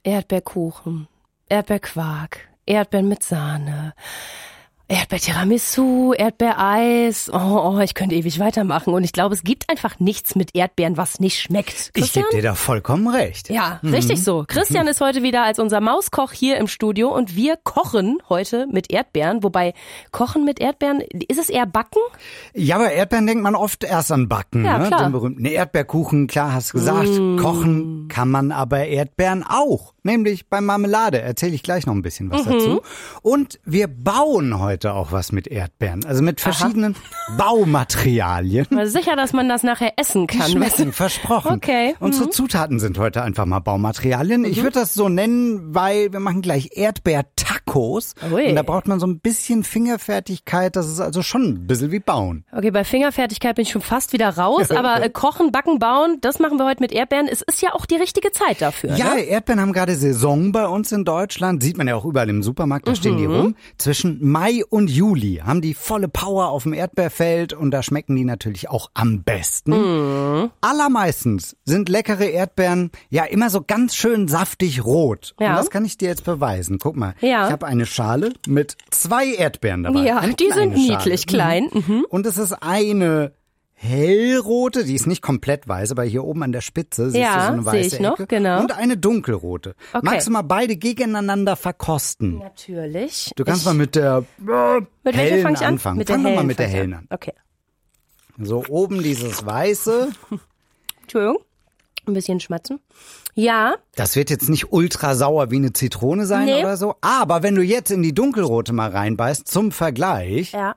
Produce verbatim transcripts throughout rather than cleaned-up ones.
Erdbeerkuchen, Erdbeerquark, Erdbeeren mit Sahne, Erdbeer-Tiramisu, Erdbeereis. Oh, oh, ich könnte ewig weitermachen. Und ich glaube, es gibt einfach nichts mit Erdbeeren, was nicht schmeckt. Christian? Ich gebe dir da vollkommen recht. Ja, mhm. richtig so. Christian mhm. ist heute wieder als unser Mauskoch hier im Studio und wir kochen heute mit Erdbeeren. Wobei, kochen mit Erdbeeren, ist es eher Backen? Ja, aber Erdbeeren denkt man oft erst an Backen. Ja, ne? klar. Den berühmten Erdbeerkuchen, klar, hast du gesagt. Mm. Kochen kann man aber Erdbeeren auch. Nämlich bei Marmelade. Erzähle ich gleich noch ein bisschen was mhm. dazu. Und wir bauen heute auch was mit Erdbeeren. Also mit verschiedenen Aha. Baumaterialien. Mal sicher, dass man das nachher essen kann. Die schmecken, versprochen. Okay. Unsere mhm. Zutaten sind heute einfach mal Baumaterialien. Mhm. Ich würde das so nennen, weil wir machen gleich Erdbeer-Tacos. Ui. Und da braucht man so ein bisschen Fingerfertigkeit. Das ist also schon ein bisschen wie Bauen. Okay, bei Fingerfertigkeit bin ich schon fast wieder raus. Aber äh, Kochen, Backen, Bauen, das machen wir heute mit Erdbeeren. Es ist ja auch die richtige Zeit dafür. Ja, ne? Erdbeeren haben gerade Saison bei uns in Deutschland. Sieht man ja auch überall im Supermarkt, da mhm. stehen die rum. Zwischen Mai und Juli haben die volle Power auf dem Erdbeerfeld und da schmecken die natürlich auch am besten. Mhm. Allermeistens sind leckere Erdbeeren ja immer so ganz schön saftig rot. Ja. Und das kann ich dir jetzt beweisen. Guck mal, ja. ich habe eine Schale mit zwei Erdbeeren dabei. Ja, eine die sind Schale. niedlich klein. Mhm. Und es ist eine hellrote, die ist nicht komplett weiß, aber hier oben an der Spitze siehst ja, du so eine weiße sehe ich noch, Ecke. genau. Und eine dunkelrote. Okay. Magst du mal beide gegeneinander verkosten? Natürlich. Du kannst ich, mal mit der äh, mit hellen fang ich an? anfangen. Mit der Fang hellen mal mit der fang ich hellen an. an. Okay. So oben dieses weiße. Entschuldigung. Ein bisschen schmatzen. Ja. Das wird jetzt nicht ultra sauer wie eine Zitrone sein nee. oder so. Aber wenn du jetzt in die dunkelrote mal reinbeißt, zum Vergleich. Ja.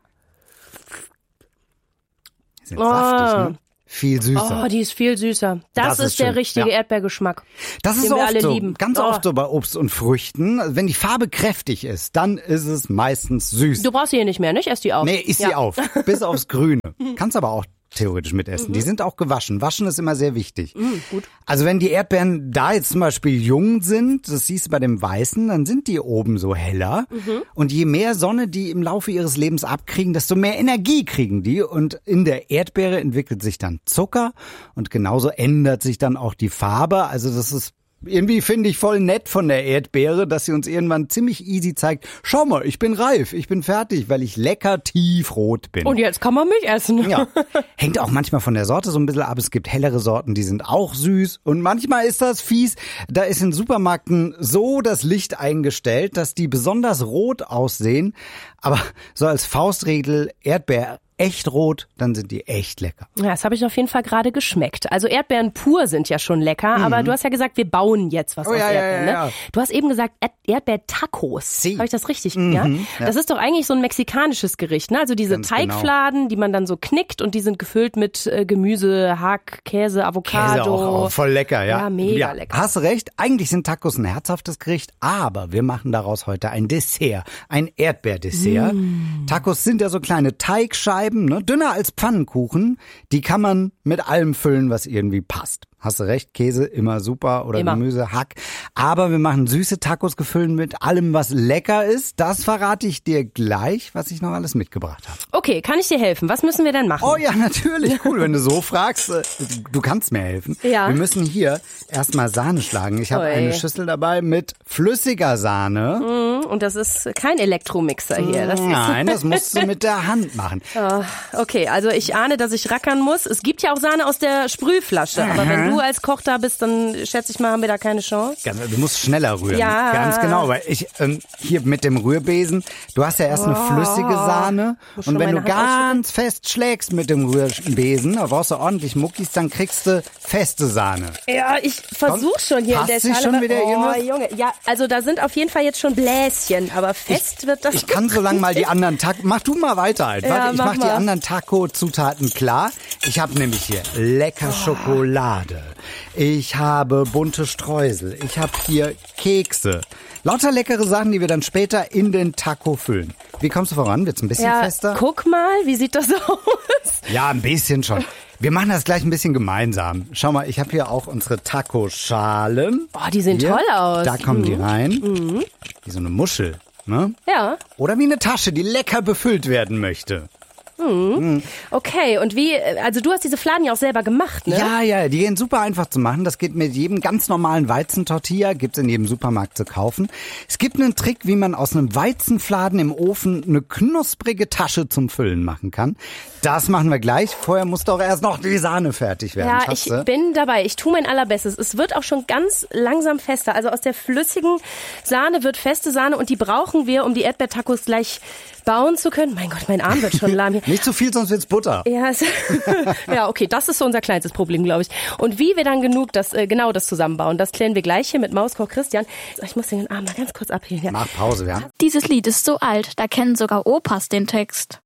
Die sind oh. saftig, ne? Viel süßer. Oh, die ist viel süßer. Das, das ist, ist der richtige ja. Erdbeergeschmack. Das ist den wir oft alle so, lieben. ganz oh. oft so bei Obst und Früchten. Wenn die Farbe kräftig ist, dann ist es meistens süß. Du brauchst sie hier nicht mehr, nicht? Ess die auf. Nee, iss ja. sie auf. Bis aufs Grüne. Kannst aber auch theoretisch mitessen. Mhm. Die sind auch gewaschen. Waschen ist immer sehr wichtig. Mhm, gut. Also wenn die Erdbeeren da jetzt zum Beispiel jung sind, das siehst du bei dem Weißen, dann sind die oben so heller. Mhm. Und je mehr Sonne die im Laufe ihres Lebens abkriegen, desto mehr Energie kriegen die. Und in der Erdbeere entwickelt sich dann Zucker und genauso ändert sich dann auch die Farbe. Also das ist irgendwie, finde ich, voll nett von der Erdbeere, dass sie uns irgendwann ziemlich easy zeigt, schau mal, ich bin reif, ich bin fertig, weil ich lecker tiefrot bin. Und jetzt kann man mich essen. Ja, hängt auch manchmal von der Sorte so ein bisschen ab. Es gibt hellere Sorten, die sind auch süß. Und manchmal ist das fies. Da ist in Supermärkten so das Licht eingestellt, dass die besonders rot aussehen. Aber so als Faustregel, Erdbeer echt rot, dann sind die echt lecker. Ja, das habe ich auf jeden Fall gerade geschmeckt. Also Erdbeeren pur sind ja schon lecker, mhm. aber du hast ja gesagt, wir bauen jetzt was oh, aus ja, Erdbeeren. Ja, ja, ja. Ne? Du hast eben gesagt Erdbeer-Tacos. Si. Habe ich das richtig? Mhm, ja? ja. Das ist doch eigentlich so ein mexikanisches Gericht, ne? Also diese Ganz Teigfladen, genau. die man dann so knickt und die sind gefüllt mit äh, Gemüse, Hack, Käse, Avocado. Käse auch, auch voll lecker, ja. Ja, mega ja, lecker. Hast recht, eigentlich sind Tacos ein herzhaftes Gericht, aber wir machen daraus heute ein Dessert, ein Erdbeerdessert. Mm. Tacos sind ja so kleine Teigscheiben, ne? Dünner als Pfannkuchen, die kann man mit allem füllen, was irgendwie passt. Hast du recht, Käse immer super oder immer. Gemüse, Hack. Aber wir machen süße Tacos gefüllt mit allem, was lecker ist. Das verrate ich dir gleich, was ich noch alles mitgebracht habe. Okay, kann ich dir helfen? Was müssen wir denn machen? Oh ja, natürlich. Cool, wenn du so fragst. Du kannst mir helfen. Ja. Wir müssen hier erstmal Sahne schlagen. Ich habe eine Schüssel dabei mit flüssiger Sahne. Und das ist kein Elektromixer hier. Das Nein, das musst du mit der Hand machen. Oh, okay, also ich ahne, dass ich rackern muss. Es gibt ja auch Sahne aus der Sprühflasche. Aber Mhm. wenn du als Koch da bist, dann schätze ich mal, haben wir da keine Chance. Du musst schneller rühren. Ja. Ganz genau, weil ich ähm, hier mit dem Rührbesen, du hast ja erst Oh. eine flüssige Sahne Muss und schon wenn du meine Hand ganz fest schlägst mit dem Rührbesen, da brauchst du ordentlich Muckis, dann kriegst du feste Sahne. Ja, ich versuche schon hier Passt in der sich Schale. schon wieder oh, irgendwas? Junge, ja, also da sind auf jeden Fall jetzt schon Bläschen, aber fest ich, wird das. Ich kann so lange mal die anderen Taco... Mach du mal weiter einfach. Ja, ich mach mach die mal. anderen Taco-Zutaten klar. Ich habe nämlich hier lecker Oh. Schokolade. Ich habe bunte Streusel. Ich habe hier Kekse. Lauter leckere Sachen, die wir dann später in den Taco füllen. Wie kommst du voran? Wird's ein bisschen ja, fester? Guck mal, wie sieht das aus? Ja, ein bisschen schon. Wir machen das gleich ein bisschen gemeinsam. Schau mal, ich habe hier auch unsere Taco-Schalen. Oh, die sehen hier, toll aus. Da kommen mhm. die rein. Mhm. Wie so eine Muschel, ne? Ja. Oder wie eine Tasche, die lecker befüllt werden möchte. Mhm. Okay, und wie, also du hast diese Fladen ja auch selber gemacht, ne? Ja, ja, die gehen super einfach zu machen. Das geht mit jedem ganz normalen Weizentortilla, gibt's in jedem Supermarkt zu kaufen. Es gibt einen Trick, wie man aus einem Weizenfladen im Ofen eine knusprige Tasche zum Füllen machen kann. Das machen wir gleich. Vorher muss doch erst noch die Sahne fertig werden. Ja, Schaffst ich du? bin dabei. Ich tue mein Allerbestes. Es wird auch schon ganz langsam fester. Also aus der flüssigen Sahne wird feste Sahne und die brauchen wir, um die Erdbeertacos gleich bauen zu können. Mein Gott, mein Arm wird schon lahm hier. Nicht zu viel, sonst wird's Butter. Ja, es, ja, okay, das ist so unser kleinstes Problem, glaube ich. Und wie wir dann genug das, äh, genau das zusammenbauen, das klären wir gleich hier mit Mauskoch Christian. So, ich muss den Arm mal ganz kurz abheben. Ja. Mach Pause, ja. Dieses Lied ist so alt, da kennen sogar Opas den Text.